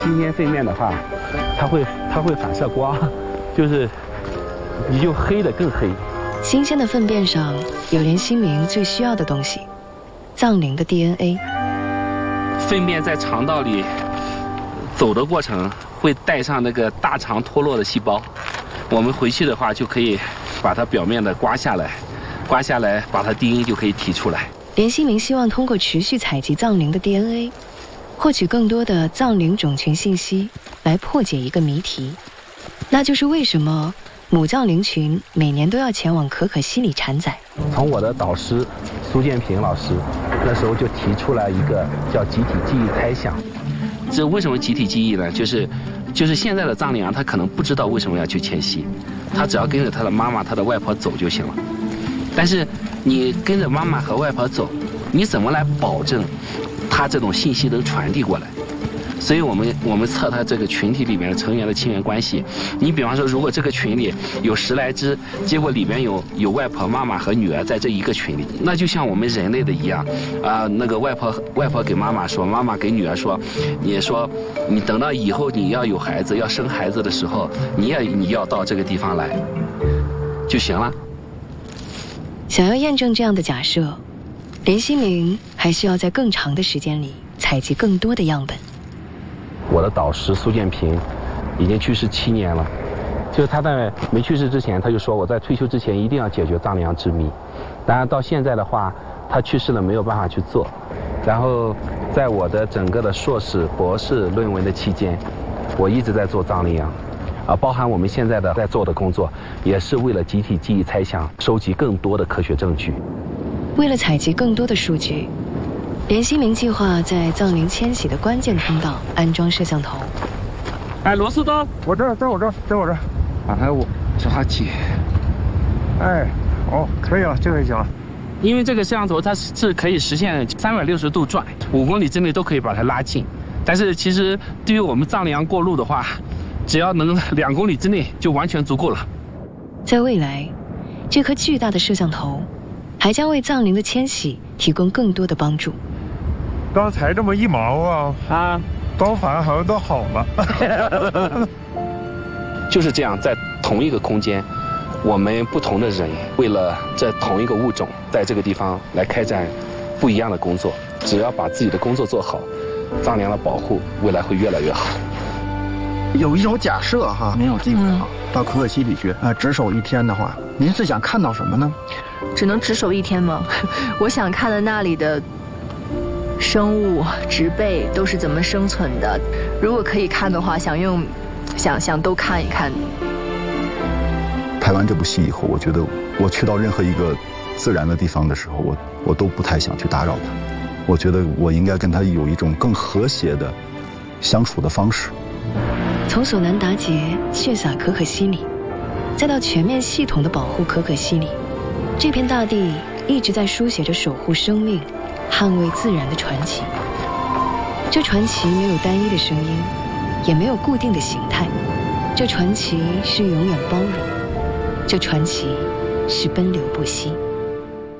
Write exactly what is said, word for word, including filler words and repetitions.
新鲜粪便的话，它会它会反射光，就是你就黑的更黑。 新鲜的粪便上有连新明最需要的东西——藏羚的 D N A。 粪便在肠道里走的过程会带上那个大肠脱落的细胞，我们回去的话就可以把它表面的刮下来，刮下来把它 D N A 就可以提出来。 连新明希望通过持续采集藏羚的 D N A， 获取更多的藏羚种群信息，来破解一个谜题，那就是为什么母藏羚群每年都要前往可可西里产崽。 从我的导师苏建平老师那时候就提出来一个叫集体记忆猜想。这为什么集体记忆呢？就是就是现在的藏羚羊，它可能不知道为什么要去迁徙，它只要跟着它的妈妈、它的外婆走就行了。但是你跟着妈妈和外婆走，你怎么来保证它这种信息能传递过来？所以我们我们测它这个群体里面的成员的亲缘关系。你比方说，如果这个群里有十来只，结果里面有有外婆、妈妈和女儿在这一个群里，那就像我们人类的一样，啊、呃，那个外婆外婆给妈妈说，妈妈给女儿说，你说你等到以后你要有孩子要生孩子的时候，你也你要到这个地方来就行了。 想要验证这样的假设，连新明还需要在更长的时间里采集更多的样本。 我的导师苏建平已经去世七年了，就是他在没去世之前，他就说我在退休之前一定要解决藏羚羊之谜。当然到现在的话，他去世了没有办法去做。然后在我的整个的硕士、博士论文的期间，我一直在做藏羚羊，啊，包含我们现在的在做的工作，也是为了集体记忆猜想，收集更多的科学证据。 为了采集更多的数据，连新明计划在藏羚迁徙的关键通道安装摄像头。 哎，螺丝刀， 我这儿，在我这儿，在我这儿。 哎，我抓紧。 哎，哦，可以了，这个就行了。 因为这个摄像头它是可以实现三百六十度转，五公里之内都可以把它拉近。但是其实对于我们藏羚羊过路的话，只要能两公里之内就完全足够了。 在未来，这颗巨大的摄像头还将为藏羚的迁徙提供更多的帮助。 刚才这么一毛啊啊，刀法好像都好了。 就是这样，在同一个空间，我们不同的人为了这同一个物种，在这个地方来开展不一样的工作。只要把自己的工作做好，藏羚羊的保护未来会越来越好。 有一种假设哈，没有这个哈，到可可西里去啊，值守一天的话，您是想看到什么呢？ 只能值守一天吗？我想看的那里的生物、植被都是怎么生存的。如果可以看的话，想用想想都看一看。 拍完这部戏以后，我觉得我去到任何一个自然的地方的时候，我我都不太想去打扰它。我觉得我应该跟它有一种更和谐的相处的方式。 从索南达杰血洒可可西里，再到全面系统的保护可可西里，这片大地一直在书写着守护生命、捍卫自然的传奇。这传奇没有单一的声音，也没有固定的形态。这传奇是永远包容，这传奇是奔流不息。